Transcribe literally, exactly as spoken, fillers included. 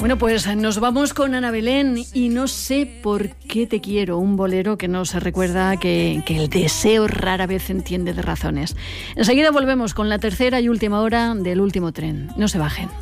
Bueno, pues nos vamos con Ana Belén y No sé por qué te quiero, un bolero que nos recuerda que, que el deseo rara vez entiende de razones. Enseguida volvemos con la tercera y última hora del último tren. No se bajen.